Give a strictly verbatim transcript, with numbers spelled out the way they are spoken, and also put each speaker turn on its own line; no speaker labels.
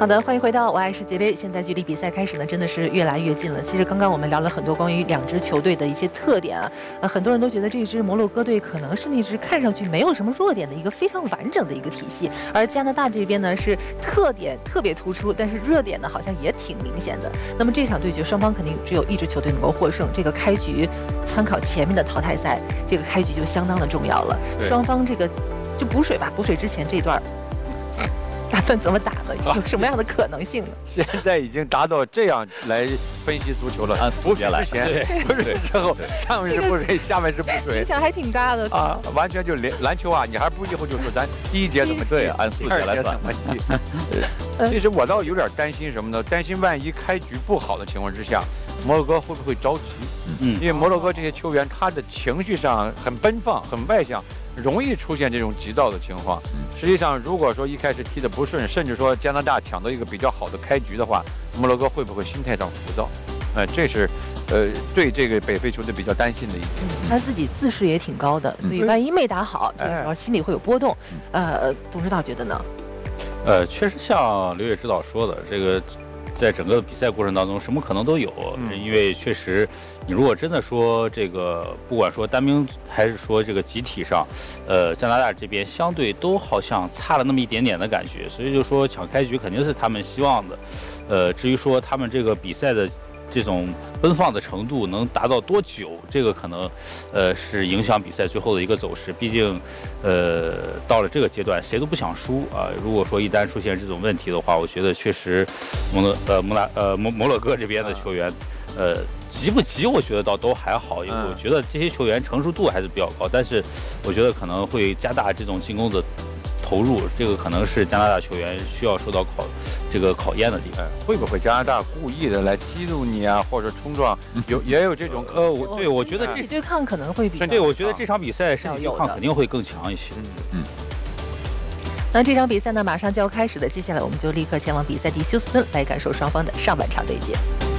好的，欢迎回到我爱世界杯。现在距离比赛开始呢，真的是越来越近了。其实刚刚我们聊了很多关于两支球队的一些特点啊，呃，很多人都觉得这支摩洛哥队可能是那支看上去没有什么弱点的一个非常完整的一个体系，而加拿大这边呢是特点特别突出，但是弱点呢好像也挺明显的。那么这场对决，双方肯定只有一支球队能够获胜。这个开局参考前面的淘汰赛，这个开局就相当的重要了。双方这个就补水吧，补水之前这段。打算怎么打呢？有什么样的可能性呢？
现在已经达到这样来分析足球了。
按补水
之前，补水之后，上面是补水，下面是补水，
影响还挺大的
啊！完全就连篮球啊，你还不以后就说咱第一节怎么
对，按四节来算。
其实我倒有点担心什么呢？担心万一开局不好的情况之下，摩洛哥会不会着急？嗯，因为摩洛哥这些球员他的情绪上很奔放，很外向。容易出现这种急躁的情况。实际上，如果说一开始踢得不顺，甚至说加拿大抢到一个比较好的开局的话，摩洛哥会不会心态上浮躁？呃，这是呃对这个北非球队比较担心的一点。
他自己自视也挺高的，所以万一没打好，这个时候心里会有波动。呃，董指导觉得呢？
呃，确实像刘烨指导说的，这个。在整个比赛过程当中，什么可能都有，因为确实，你如果真的说这个，不管说单兵还是说这个集体上，呃，加拿大这边相对都好像差了那么一点点的感觉，所以就说抢开局肯定是他们希望的，呃，至于说他们这个比赛的这种奔放的程度能达到多久，这个可能，呃，是影响比赛最后的一个走势。毕竟，呃，到了这个阶段，谁都不想输啊。如果说一旦出现这种问题的话，我觉得确实，摩洛呃摩纳呃摩摩洛哥这边的球员，呃，急不急，我觉得倒都还好，因为我觉得这些球员成熟度还是比较高。但是，我觉得可能会加大这种进攻的投入，这个可能是加拿大球员需要受到考这个考验的地方。
会不会加拿大故意的来激怒你啊，或者冲撞？有也有这种
呃，我对我觉得这
对抗可能会比
对，我觉得这场比赛身体对抗肯定会更强一些。嗯嗯。
那这场比赛呢，马上就要开始了，接下来我们就立刻前往比赛地休斯敦来感受双方的上半场对决。